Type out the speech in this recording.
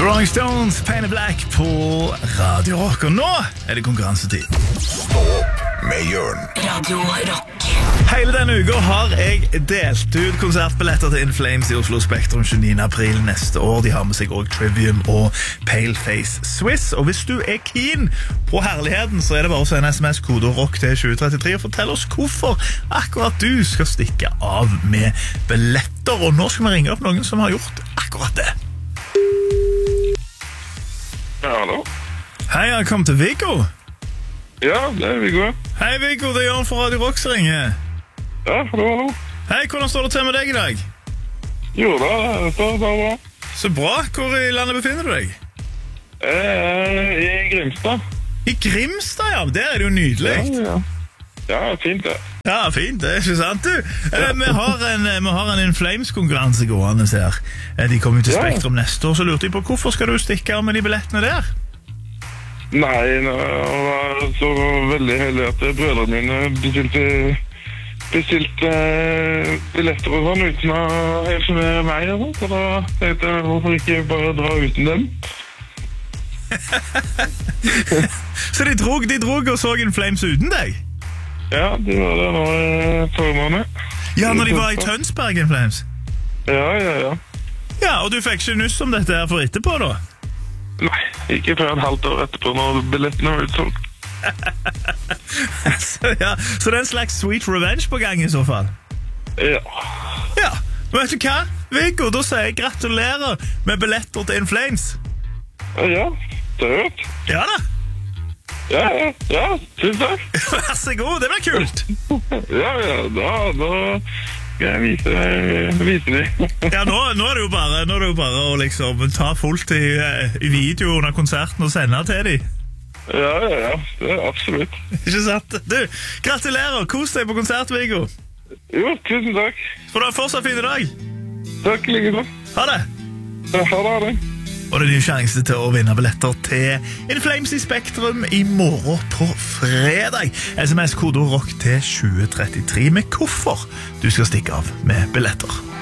Rolling Stones, Pain of Black på Radio Rock. Og nå det konkurransetid. Stå opp med Jørn. Radio Rock. Hele denne uka har jeg delt ut konsertbilletter til In Flames i Oslo Spektrum 29. april neste år. De har med seg også Trivium og Paleface Swiss. Og hvis du keen på herligheten, så det bare å sende SMS-kode ROCK til 2033 og fortell oss hvorfor akkurat du skal stikke av med billetter. Og nå skal vi ringe opp noen som har gjort akkurat det. Ja, hallo. Hei, jeg kom til Viggo. Ja, det Viggo. Hei Viggo, det Jørn fra Radio Rock som ringer. Ja, hallo. Hei, hvordan står det til med deg i dag? Jo da, det står bra. Så bra, hvor i landet befinner du deg? I Grimstad. I Grimstad, ja, der det jo nydelig. Ja, fint det. Ja, fint, det ikke sant du? Vi har en In Flames-konkurranse gående her. De kommer jo til Spektrum neste år, så lurte jeg på hvorfor skal du stikke av med de billettene der? Nei, nå var jeg så veldig heldig at brødrene mine bestilte billetter og sånn uten å informere meg og sånn, så da tenkte jeg hvorfor ikke bare dra uten dem. Så de drog og så In Flames uten deg? Ja, de var der nå i forrige måned. Ja, når de var i Tønsberg, In Flames? Ja. Ja, og du fikk ikke nyss om dette her for etterpå da? Nei, ikke før et halvt år etterpå når billettene var utsolgt. så det en slags sweet revenge på gang i så fall? Ja. Ja, men vet du hva? Viggo, da sier jeg gratulerer med billetter til In Flames. Ja, det er godt. Ja da. Ja, tusen takk. Vær så god, det blir kult. Ja, da skal jeg vise dem. Ja, nå er det jo bare å liksom ta fullt i video under konserten og sende til dem. Ja, det er absolutt. Ikke sant? Du, gratulerer, kos deg på konsert, Viggo. Jo, tusen takk. For du har fortsatt fin dag. Takk, like så. Ha det. Ha det. Og det er din sjanse til å vinne billetter til In Flames i Spektrum i morgen på fredag. SMS-kode ROCK til 2033 med hvorfor du skal stikke av med billetter.